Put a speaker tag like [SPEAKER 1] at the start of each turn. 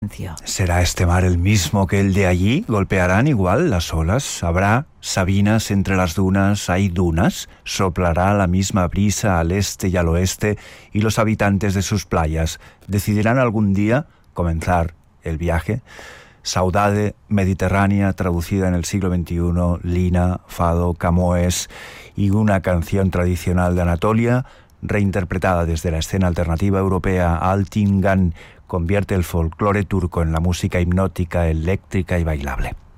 [SPEAKER 1] silencio.
[SPEAKER 2] ¿Será este mar el mismo que el de allí? ¿Golpearán igual las olas? ¿Habrá sabinas entre las dunas? ¿Hay dunas? ¿Soplará la misma brisa al este y al oeste? ¿Y los habitantes de sus playas decidirán algún día comenzar el viaje? Saudade mediterránea, traducida en el siglo XXI, Lina, Fado, Camões y una canción tradicional de Anatolia, reinterpretada desde la escena alternativa europea. Altingan convierte el folclore turco en la música hipnótica, eléctrica y bailable.